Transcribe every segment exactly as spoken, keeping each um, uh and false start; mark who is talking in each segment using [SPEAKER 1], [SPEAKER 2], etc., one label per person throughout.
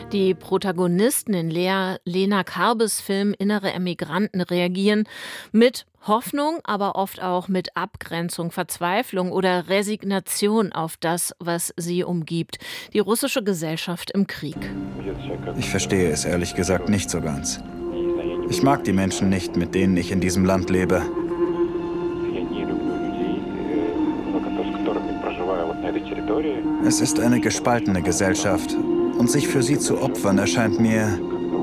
[SPEAKER 1] Die Protagonisten in Lea, Lena Karbes Film Innere Emigranten reagieren mit Hoffnung, aber oft auch mit Abgrenzung, Verzweiflung oder Resignation auf das, was sie umgibt. Die russische Gesellschaft im Krieg.
[SPEAKER 2] Ich verstehe es ehrlich gesagt nicht so ganz. Ich mag die Menschen nicht, mit denen ich in diesem Land lebe. Es ist eine gespaltene Gesellschaft und sich für sie zu opfern erscheint mir...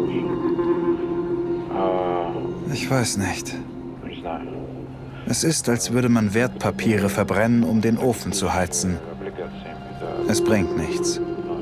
[SPEAKER 2] Ich weiß nicht. Es ist, als würde man Wertpapiere verbrennen, um den Ofen zu heizen. Es bringt nichts.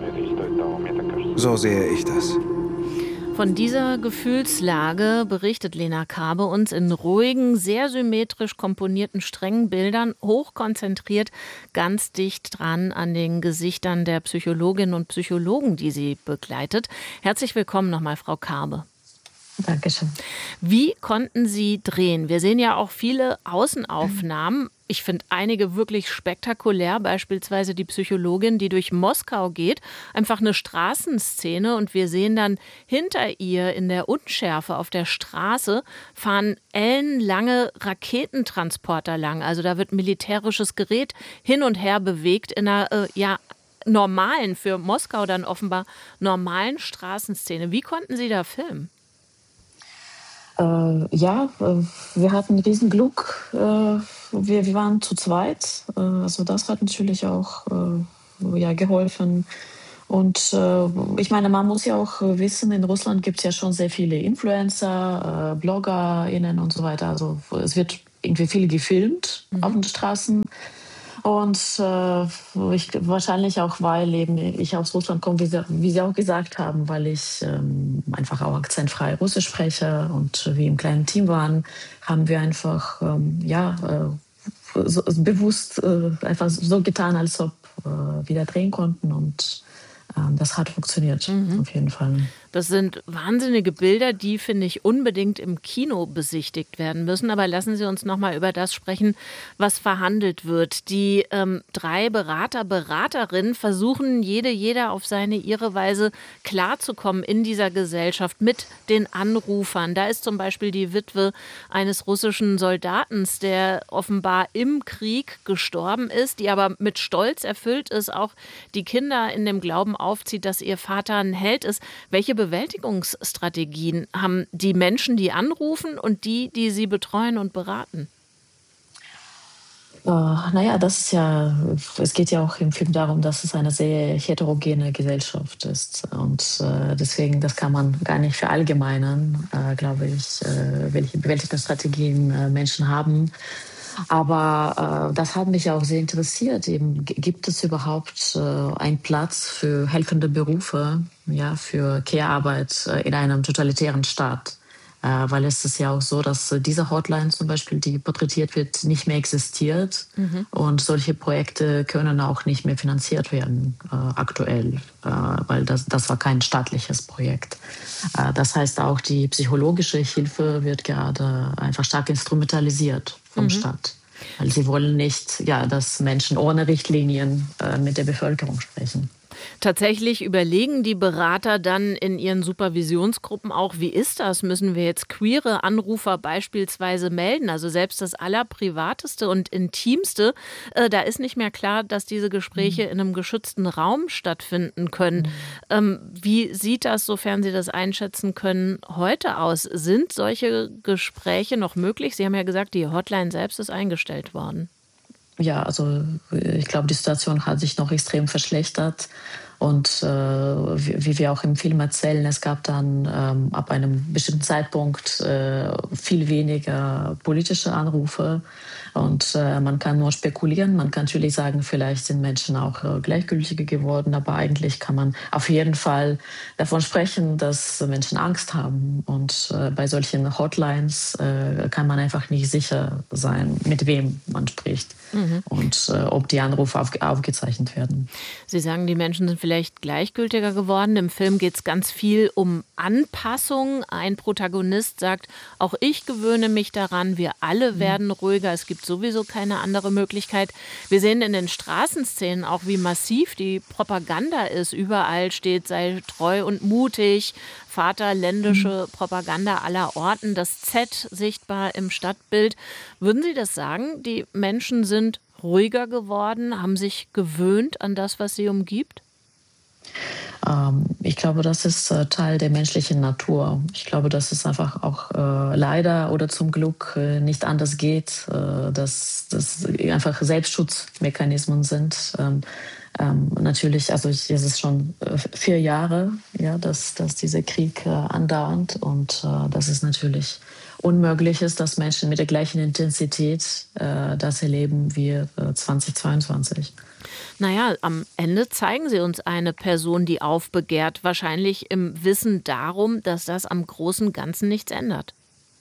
[SPEAKER 2] So sehe ich das.
[SPEAKER 1] Von dieser Gefühlslage berichtet Lena Karbe uns in ruhigen, sehr symmetrisch komponierten, strengen Bildern, hochkonzentriert, ganz dicht dran an den Gesichtern der Psychologinnen und Psychologen, die sie begleitet. Herzlich willkommen nochmal, Frau Karbe.
[SPEAKER 3] Dankeschön.
[SPEAKER 1] Wie konnten Sie drehen? Wir sehen ja auch viele Außenaufnahmen. Ich finde einige wirklich spektakulär, beispielsweise die Psychologin, die durch Moskau geht, einfach eine Straßenszene und wir sehen dann hinter ihr in der Unschärfe auf der Straße fahren ellenlange Raketentransporter lang. Also da wird militärisches Gerät hin und her bewegt in einer, äh, ja, normalen, für Moskau dann offenbar normalen Straßenszene. Wie konnten Sie da filmen?
[SPEAKER 3] Äh, ja, äh, wir hatten riesen Glück. Äh, wir, wir waren zu zweit. Äh, also das hat natürlich auch äh, ja, geholfen. Und äh, ich meine, man muss ja auch wissen, in Russland gibt es ja schon sehr viele Influencer, äh, BloggerInnen und so weiter. Also es wird irgendwie viel gefilmt mhm. auf den Straßen. Und äh, ich, wahrscheinlich auch, weil eben ich aus Russland komme, wie Sie, wie Sie auch gesagt haben, weil ich ähm, einfach auch akzentfrei Russisch spreche und wir im kleinen Team waren, haben wir einfach ähm, ja, äh, so, bewusst äh, einfach so getan, als ob äh, wir da drehen konnten und äh, das hat funktioniert, mhm. auf jeden Fall.
[SPEAKER 1] Das sind wahnsinnige Bilder, die, finde ich, unbedingt im Kino besichtigt werden müssen. Aber lassen Sie uns noch mal über das sprechen, was verhandelt wird. Die ähm, drei Berater, Beraterinnen versuchen, jede, jeder auf seine, ihre Weise klarzukommen in dieser Gesellschaft mit den Anrufern. Da ist zum Beispiel die Witwe eines russischen Soldaten, der offenbar im Krieg gestorben ist, die aber mit Stolz erfüllt ist, auch die Kinder in dem Glauben aufzieht, dass ihr Vater ein Held ist. Welche Bewältigungsstrategien haben die Menschen, die anrufen und die, die sie betreuen und beraten?
[SPEAKER 3] Äh, naja, das ist ja, es geht ja auch im Film darum, dass es eine sehr heterogene Gesellschaft ist. Und äh, deswegen, das kann man gar nicht verallgemeinern, äh, glaube ich, äh, welche Bewältigungsstrategien äh, Menschen haben. Aber äh, das hat mich auch sehr interessiert. Eben, gibt es überhaupt äh, einen Platz für helfende Berufe, ja, für Care-Arbeit äh, in einem totalitären Staat? Äh, weil es ist ja auch so, dass äh, diese Hotline zum Beispiel, die porträtiert wird, nicht mehr existiert. Mhm. Und solche Projekte können auch nicht mehr finanziert werden äh, aktuell, äh, weil das, das war kein staatliches Projekt. Äh, das heißt, auch die psychologische Hilfe wird gerade einfach stark instrumentalisiert vom mhm. Staat. Weil sie wollen nicht, ja, dass Menschen ohne Richtlinien äh, mit der Bevölkerung sprechen.
[SPEAKER 1] Tatsächlich überlegen die Berater dann in ihren Supervisionsgruppen auch, wie ist das? Müssen wir jetzt queere Anrufer beispielsweise melden? Also selbst das Allerprivateste und Intimste, äh, da ist nicht mehr klar, dass diese Gespräche in einem geschützten Raum stattfinden können. Mhm. Ähm, wie sieht das, sofern Sie das einschätzen können, heute aus? Sind solche Gespräche noch möglich? Sie haben ja gesagt, die Hotline selbst ist eingestellt worden.
[SPEAKER 3] Ja, also ich glaube, die Situation hat sich noch extrem verschlechtert. Und äh, wie, wie wir auch im Film erzählen, es gab dann ähm, ab einem bestimmten Zeitpunkt äh, viel weniger politische Anrufe. Und äh, man kann nur spekulieren. Man kann natürlich sagen, vielleicht sind Menschen auch äh, gleichgültiger geworden. Aber eigentlich kann man auf jeden Fall davon sprechen, dass Menschen Angst haben. Und äh, bei solchen Hotlines äh, kann man einfach nicht sicher sein, mit wem man spricht. Mhm. Und äh, ob die Anrufe auf, aufgezeichnet werden.
[SPEAKER 1] Sie sagen, die Menschen sind vielleicht gleichgültiger geworden. Im Film geht es ganz viel um Anpassung. Ein Protagonist sagt, auch ich gewöhne mich daran, wir alle werden ruhiger. Es gibt gibt sowieso keine andere Möglichkeit. Wir sehen in den Straßenszenen auch, wie massiv die Propaganda ist. Überall steht, sei treu und mutig, vaterländische Propaganda aller Orten, das Z sichtbar im Stadtbild. Würden Sie das sagen? Die Menschen sind ruhiger geworden, haben sich gewöhnt an das, was sie umgibt?
[SPEAKER 3] Ähm, ich glaube, das ist äh, Teil der menschlichen Natur. Ich glaube, dass es einfach auch äh, leider oder zum Glück äh, nicht anders geht, äh, dass das einfach Selbstschutzmechanismen sind. Ähm, ähm, natürlich, also ich, es ist schon äh, vier Jahre, ja, dass, dass dieser Krieg äh, andauert und äh, dass es natürlich unmöglich ist, dass Menschen mit der gleichen Intensität äh, das erleben wie äh, zweitausendzweiundzwanzig.
[SPEAKER 1] Naja, am Ende zeigen sie uns eine Person, die aufbegehrt, wahrscheinlich im Wissen darum, dass das am großen Ganzen nichts ändert.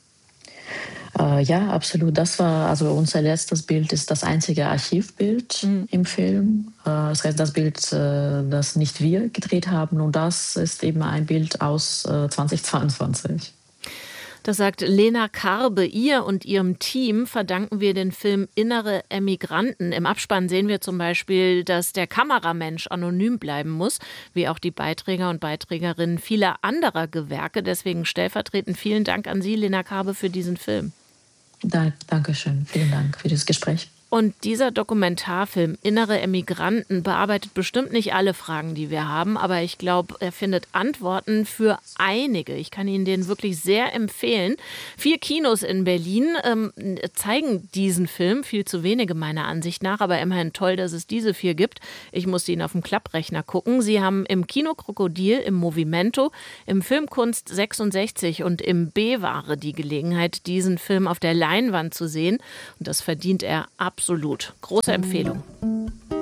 [SPEAKER 3] Äh, ja, absolut. Das war, also unser letztes Bild ist das einzige Archivbild
[SPEAKER 1] Mhm.
[SPEAKER 3] im Film. Äh, das heißt, das Bild, äh, das nicht wir gedreht haben. Und das ist eben ein Bild aus äh, zweitausendzweiundzwanzig.
[SPEAKER 1] Das sagt Lena Karbe. Ihr und ihrem Team verdanken wir den Film Innere Emigranten. Im Abspann sehen wir zum Beispiel, dass der Kameramensch anonym bleiben muss, wie auch die Beiträger und Beiträgerinnen vieler anderer Gewerke. Deswegen stellvertretend vielen Dank an Sie, Lena Karbe, für diesen Film.
[SPEAKER 3] Da, Dankeschön. Vielen Dank für dieses Gespräch.
[SPEAKER 1] Und dieser Dokumentarfilm Innere Emigranten bearbeitet bestimmt nicht alle Fragen, die wir haben, aber ich glaube, er findet Antworten für einige. Ich kann Ihnen den wirklich sehr empfehlen. Vier Kinos in Berlin ähm, zeigen diesen Film, viel zu wenige meiner Ansicht nach, aber immerhin toll, dass es diese vier gibt. Ich musste ihn auf dem Klapprechner gucken. Sie haben im Kino Krokodil, im Movimento, im Filmkunst sechsundsechzig und im B-Ware die Gelegenheit, diesen Film auf der Leinwand zu sehen. Und das verdient er absolut. Absolut. Große Empfehlung.